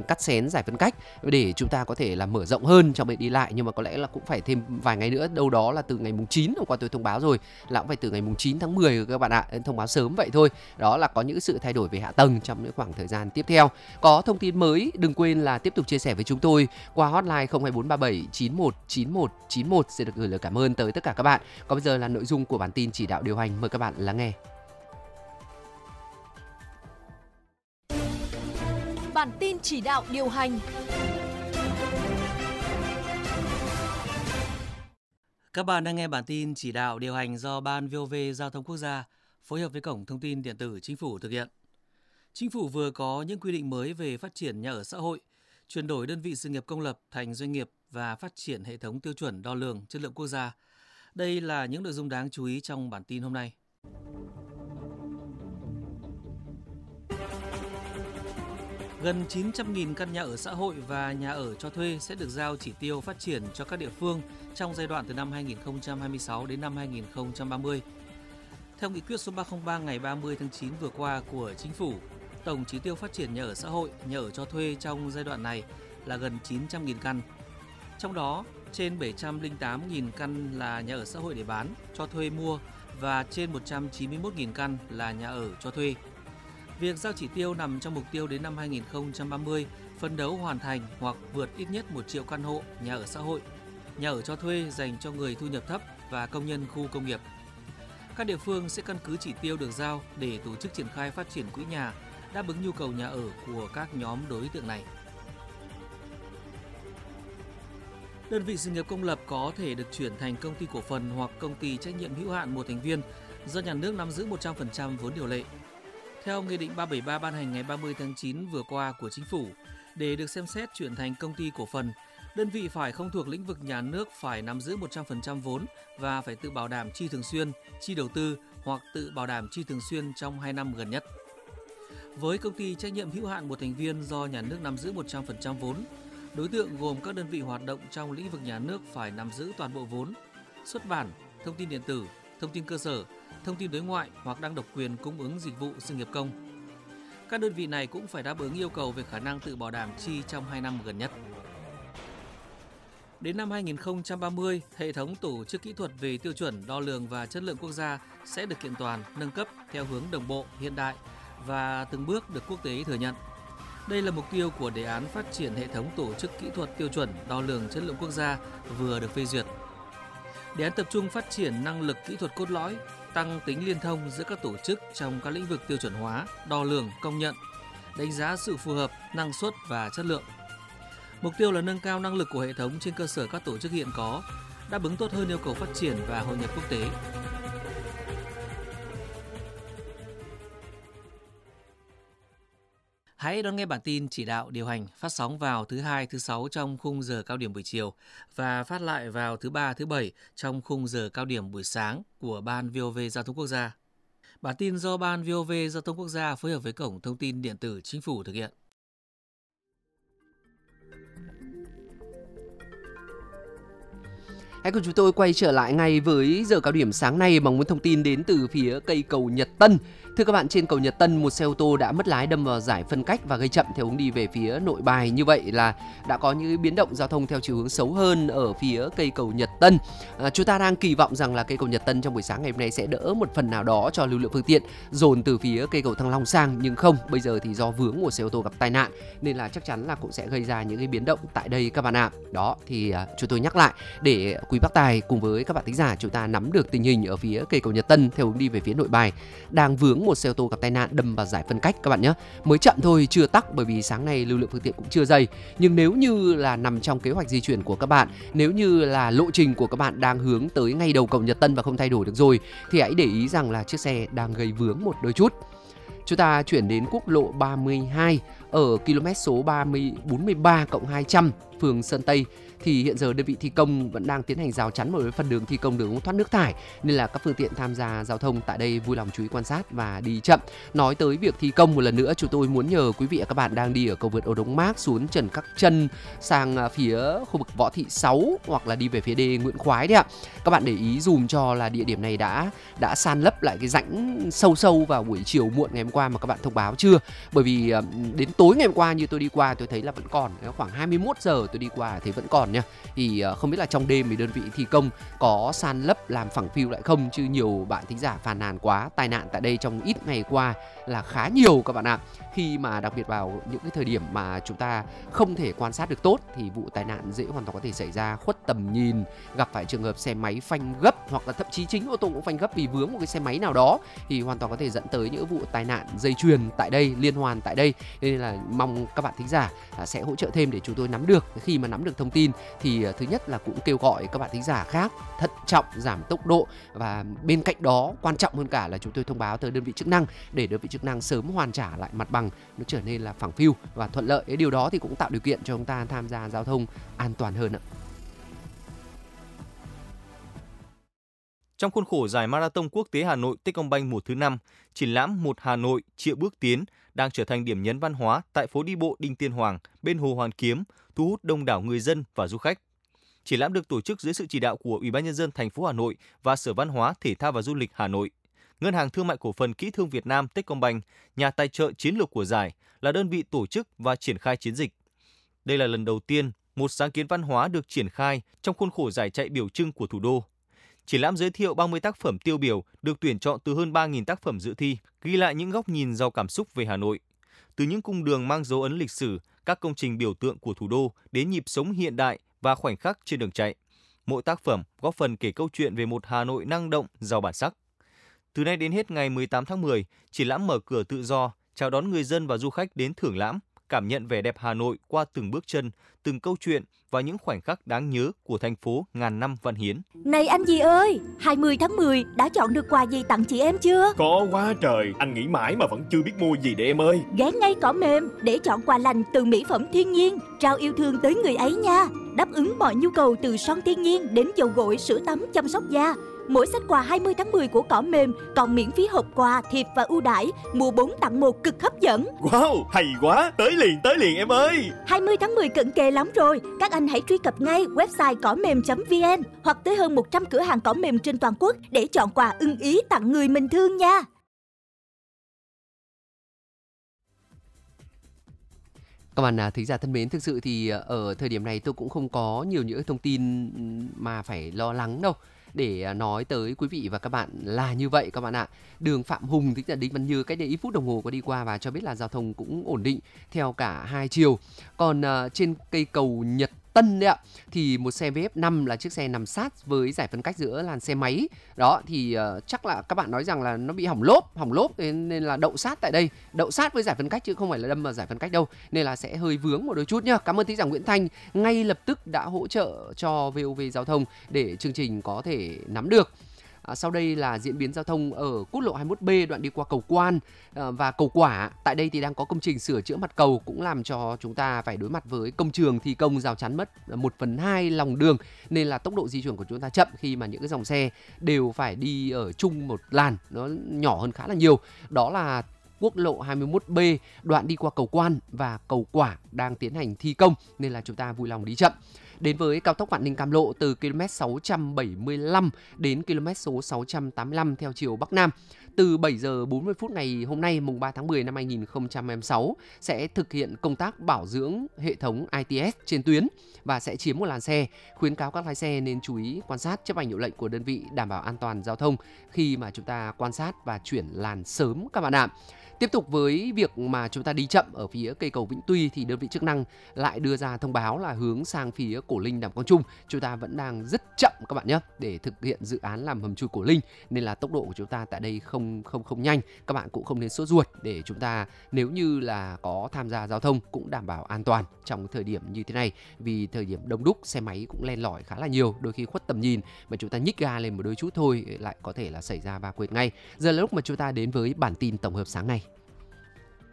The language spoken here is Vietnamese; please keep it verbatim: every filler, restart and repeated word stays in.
cắt xén giải phân cách để chúng ta có thể là mở rộng hơn trong việc đi lại, nhưng mà có lẽ là cũng phải thêm vài ngày nữa, đâu đó là từ ngày mùng chín, hôm qua tôi thông báo rồi là cũng phải từ ngày mùng chín tháng mười các bạn ạ, thông báo sớm vậy thôi. Đó là có những sự thay đổi về hạ tầng trong những khoảng thời gian tiếp theo. Có thông tin mới đừng quên là tiếp tục chia sẻ với chúng tôi qua hotline không hai bốn ba bảy chín một chín một chín một. Sẽ được gửi lời cảm ơn tới tất cả các bạn. Còn bây giờ là nội dung của bản tin chỉ đạo điều hành, mời các bạn lắng nghe. Bản tin chỉ đạo điều hành. Các bạn đang nghe bản tin chỉ đạo điều hành do Ban vê o vê Giao thông Quốc gia phối hợp với Cổng Thông tin Điện tử Chính phủ thực hiện. Chính phủ vừa có những quy định mới về phát triển nhà ở xã hội, chuyển đổi đơn vị sự nghiệp công lập thành doanh nghiệp và phát triển hệ thống tiêu chuẩn đo lường chất lượng quốc gia. Đây là những nội dung đáng chú ý trong bản tin hôm nay. Gần chín trăm nghìn căn nhà ở xã hội và nhà ở cho thuê sẽ được giao chỉ tiêu phát triển cho các địa phương trong giai đoạn từ năm hai nghìn không trăm hai mươi sáu đến năm hai nghìn không trăm ba mươi. Theo nghị quyết số ba không ba ngày ba mươi tháng chín vừa qua của Chính phủ, tổng chỉ tiêu phát triển nhà ở xã hội, nhà ở cho thuê trong giai đoạn này là gần chín trăm nghìn căn. Trong đó, trên bảy trăm lẻ tám nghìn căn là nhà ở xã hội để bán, cho thuê mua và trên một trăm chín mươi mốt nghìn căn là nhà ở cho thuê. Việc giao chỉ tiêu nằm trong mục tiêu đến năm hai nghìn không trăm ba mươi, phấn đấu hoàn thành hoặc vượt ít nhất một triệu căn hộ nhà ở xã hội, nhà ở cho thuê dành cho người thu nhập thấp và công nhân khu công nghiệp. Các địa phương sẽ căn cứ chỉ tiêu được giao để tổ chức triển khai phát triển quỹ nhà, đáp ứng nhu cầu nhà ở của các nhóm đối tượng này. Đơn vị sự nghiệp công lập có thể được chuyển thành công ty cổ phần hoặc công ty trách nhiệm hữu hạn một thành viên do nhà nước nắm giữ một trăm phần trăm vốn điều lệ. Theo Nghị định ba bảy ba ban hành ngày ba mươi tháng chín vừa qua của Chính phủ, để được xem xét chuyển thành công ty cổ phần, đơn vị phải không thuộc lĩnh vực nhà nước, phải nắm giữ một trăm phần trăm vốn và phải tự bảo đảm chi thường xuyên, chi đầu tư hoặc tự bảo đảm chi thường xuyên trong hai năm gần nhất. Với công ty trách nhiệm hữu hạn một thành viên do nhà nước nắm giữ một trăm phần trăm vốn, đối tượng gồm các đơn vị hoạt động trong lĩnh vực nhà nước phải nắm giữ toàn bộ vốn, xuất bản, thông tin điện tử, thông tin cơ sở, thông tin đối ngoại hoặc đang độc quyền cung ứng dịch vụ sự nghiệp công. Các đơn vị này cũng phải đáp ứng yêu cầu về khả năng tự bảo đảm chi trong hai năm gần nhất. Đến năm hai nghìn không trăm ba mươi, hệ thống tổ chức kỹ thuật về tiêu chuẩn đo lường và chất lượng quốc gia sẽ được kiện toàn, nâng cấp theo hướng đồng bộ, hiện đại và từng bước được quốc tế thừa nhận. Đây là mục tiêu của đề án phát triển hệ thống tổ chức kỹ thuật tiêu chuẩn đo lường chất lượng quốc gia vừa được phê duyệt. Đề án tập trung phát triển năng lực kỹ thuật cốt lõi, tăng tính liên thông giữa các tổ chức trong các lĩnh vực tiêu chuẩn hóa, đo lường, công nhận, đánh giá sự phù hợp, năng suất và chất lượng. Mục tiêu là nâng cao năng lực của hệ thống trên cơ sở các tổ chức hiện có, đáp ứng tốt hơn yêu cầu phát triển và hội nhập quốc tế. Hãy đón nghe bản tin chỉ đạo điều hành phát sóng vào thứ hai, thứ sáu trong khung giờ cao điểm buổi chiều và phát lại vào thứ ba, thứ bảy trong khung giờ cao điểm buổi sáng của Ban vê o vê Giao thông Quốc gia. Bản tin do Ban vê o vê Giao thông Quốc gia phối hợp với Cổng Thông tin Điện tử Chính phủ thực hiện. Hãy cùng chúng tôi quay trở lại ngay với giờ cao điểm sáng nay bằng một thông tin đến từ phía cây cầu Nhật Tân. Thưa các bạn, trên cầu Nhật Tân, một xe ô tô đã mất lái đâm vào giải phân cách và gây chậm theo hướng đi về phía Nội Bài. Như vậy là đã có những biến động giao thông theo chiều hướng xấu hơn ở phía cây cầu Nhật Tân. À, chúng ta đang kỳ vọng rằng là cây cầu Nhật Tân trong buổi sáng ngày hôm nay sẽ đỡ một phần nào đó cho lưu lượng phương tiện dồn từ phía cây cầu Thăng Long sang, nhưng không, bây giờ thì do vướng một xe ô tô gặp tai nạn nên là chắc chắn là cũng sẽ gây ra những cái biến động tại đây các bạn ạ. Đó thì à, chúng tôi nhắc lại để quý bác tài cùng với các bạn thính giả chúng ta nắm được tình hình ở phía cây cầu Nhật Tân theo hướng đi về phía Nội Bài đang vướng một xe ô tô gặp tai nạn đâm vào giải phân cách các bạn nhé. Mới chậm thôi, chưa tắc, bởi vì sáng nay lưu lượng phương tiện cũng chưa dày. Nhưng nếu như là nằm trong kế hoạch di chuyển của các bạn, nếu như là lộ trình của các bạn đang hướng tới ngay đầu cầu Nhật Tân và không thay đổi được rồi, thì hãy để ý rằng là chiếc xe đang gây vướng một đôi chút. Chúng ta chuyển đến quốc lộ ba mươi hai ở km số ba mươi bốn mươi ba cộng hai trăm phường Sơn Tây thì hiện giờ đơn vị thi công vẫn đang tiến hành rào chắn một phần đường thi công đường ống thoát nước thải, nên là các phương tiện tham gia giao thông tại đây vui lòng chú ý quan sát và đi chậm. Nói tới việc thi công một lần nữa, chúng tôi muốn nhờ quý vị và các bạn đang đi ở cầu vượt Âu Đống Mác xuống Trần Các Trân sang phía khu vực Võ Thị Sáu hoặc là đi về phía đê Nguyễn Khoái đấy ạ. Các bạn để ý dùm cho là địa điểm này đã đã san lấp lại cái rãnh sâu sâu vào buổi chiều muộn ngày hôm qua mà các bạn thông báo chưa? Bởi vì đến tối ngày hôm qua như tôi đi qua tôi thấy là vẫn còn, khoảng hai mươi mốt giờ tôi đi qua thấy vẫn còn nha. Thì không biết là trong đêm thì đơn vị thi công có san lấp làm phẳng phiu lại không, chứ nhiều bạn thính giả phàn nàn quá. Tai nạn tại đây trong ít ngày qua là khá nhiều các bạn ạ. Khi mà đặc biệt vào những cái thời điểm mà chúng ta không thể quan sát được tốt thì vụ tai nạn dễ hoàn toàn có thể xảy ra, khuất tầm nhìn, gặp phải trường hợp xe máy phanh gấp hoặc là thậm chí chính ô tô cũng phanh gấp vì vướng một cái xe máy nào đó thì hoàn toàn có thể dẫn tới những vụ tai nạn dây chuyền tại đây, liên hoàn tại đây. Nên là mong các bạn thính giả sẽ hỗ trợ thêm để chúng tôi nắm được. Khi mà nắm được thông tin thì thứ nhất là cũng kêu gọi các bạn thính giả khác thận trọng, giảm tốc độ, và bên cạnh đó quan trọng hơn cả là chúng tôi thông báo tới đơn vị chức năng để đơn vị chức năng sớm hoàn trả lại mặt bằng, nó trở nên là phẳng phiu và thuận lợi. Cái điều đó thì cũng tạo điều kiện cho chúng ta tham gia giao thông an toàn hơn ạ. Trong khuôn khổ giải Marathon Quốc tế Hà Nội Techcombank mùa thứ năm, triển lãm Một Hà Nội triệu bước tiến đang trở thành điểm nhấn văn hóa tại phố đi bộ Đinh Tiên Hoàng bên Hồ Hoàn Kiếm, thu hút đông đảo người dân và du khách. Triển lãm được tổ chức dưới sự chỉ đạo của Ủy ban nhân dân thành phố Hà Nội và Sở Văn hóa, Thể thao và Du lịch Hà Nội. Ngân hàng Thương mại Cổ phần Kỹ thương Việt Nam Techcombank, nhà tài trợ chiến lược của giải, là đơn vị tổ chức và triển khai chiến dịch. Đây là lần đầu tiên một sáng kiến văn hóa được triển khai trong khuôn khổ giải chạy biểu trưng của thủ đô. Triển lãm giới thiệu ba mươi tác phẩm tiêu biểu được tuyển chọn từ hơn ba nghìn tác phẩm dự thi, ghi lại những góc nhìn giàu cảm xúc về Hà Nội. Từ những cung đường mang dấu ấn lịch sử, các công trình biểu tượng của thủ đô đến nhịp sống hiện đại và khoảnh khắc trên đường chạy. Mỗi tác phẩm góp phần kể câu chuyện về một Hà Nội năng động, giàu bản sắc. Từ nay đến hết ngày mười tám tháng mười, triển lãm mở cửa tự do, chào đón người dân và du khách đến thưởng lãm, cảm nhận vẻ đẹp Hà Nội qua từng bước chân, từng câu chuyện và những khoảnh khắc đáng nhớ của thành phố ngàn năm văn hiến. Này anh gì ơi, hai mươi tháng mười đã chọn được quà gì tặng chị em chưa? Có quá trời, anh nghĩ mãi mà vẫn chưa biết mua gì để em ơi. Ghé ngay Cỏ Mềm để chọn quà lành từ mỹ phẩm thiên nhiên, trao yêu thương tới người ấy nha. Đáp ứng mọi nhu cầu từ son thiên nhiên đến dầu gội, sữa tắm, chăm sóc da. Mỗi set quà hai mươi tháng mười của Cỏ Mềm còn miễn phí hộp quà, thiệp và ưu đãi, mua bốn tặng một cực hấp dẫn. Wow, hay quá, tới liền tới liền em ơi. hai mươi tháng mười cận kề lắm rồi, các anh hãy truy cập ngay website cỏ mềm chấm vn hoặc tới hơn một trăm cửa hàng cỏ mềm trên toàn quốc để chọn quà ưng ý tặng người mình thương nha. Các bạn à, thính giả thân mến, thực sự thì ở thời điểm này tôi cũng không có nhiều những thông tin mà phải lo lắng đâu để nói tới quý vị và các bạn là như vậy các bạn ạ. Đường Phạm Hùng, tức là Đinh Văn Như, cách đây ít phút đồng hồ có đi qua và cho biết là giao thông cũng ổn định theo cả hai chiều. Còn uh, trên cây cầu Nhật Tân đấy ạ, thì một xe vê ép năm là chiếc xe nằm sát với giải phân cách giữa làn xe máy. Đó thì uh, chắc là các bạn nói rằng là nó bị hỏng lốp, hỏng lốp nên là đậu sát tại đây, đậu sát với giải phân cách chứ không phải là đâm vào giải phân cách đâu, nên là sẽ hơi vướng một đôi chút nhá. Cảm ơn thính giả Nguyễn Thanh ngay lập tức đã hỗ trợ cho vê o vê Giao thông để chương trình có thể nắm được. À, sau đây là diễn biến giao thông ở quốc lộ hai mươi mốt B đoạn đi qua cầu Quan à, và cầu Quả. Tại đây thì đang có công trình sửa chữa mặt cầu cũng làm cho chúng ta phải đối mặt với công trường thi công rào chắn mất một phần hai lòng đường, nên là tốc độ di chuyển của chúng ta chậm khi mà những cái dòng xe đều phải đi ở chung một làn, nó nhỏ hơn khá là nhiều. Đó là quốc lộ hai mươi mốt B đoạn đi qua cầu Quan và cầu Quả đang tiến hành thi công nên là chúng ta vui lòng đi chậm. Đến với cao tốc Vạn Ninh Cam Lộ từ km sáu trăm bảy mươi lăm đến km số sáu trăm tám mươi lăm theo chiều Bắc Nam. Từ bảy giờ bốn mươi phút ngày hôm nay mùng ba tháng mười năm hai nghìn không trăm hai mươi sáu sẽ thực hiện công tác bảo dưỡng hệ thống i tê ét trên tuyến và sẽ chiếm một làn xe. Khuyến cáo các lái xe nên chú ý quan sát, chấp hành hiệu lệnh của đơn vị đảm bảo an toàn giao thông khi mà chúng ta quan sát và chuyển làn sớm các bạn ạ. Tiếp tục với việc mà chúng ta đi chậm ở phía cây cầu Vĩnh Tuy thì đơn vị chức năng lại đưa ra thông báo là hướng sang phía Cổ Linh Đàm Quang Trung chúng ta vẫn đang rất chậm các bạn nhé, để thực hiện dự án làm hầm chui Cổ Linh, nên là tốc độ của chúng ta tại đây không không không nhanh. Các bạn cũng không nên sốt ruột, để chúng ta nếu như là có tham gia giao thông cũng đảm bảo an toàn trong thời điểm như thế này, vì thời điểm đông đúc xe máy cũng len lỏi khá là nhiều, đôi khi khuất tầm nhìn mà chúng ta nhích ga lên một đôi chút thôi lại có thể là xảy ra va quệt ngay. Giờ là lúc mà chúng ta đến với bản tin tổng hợp sáng nay.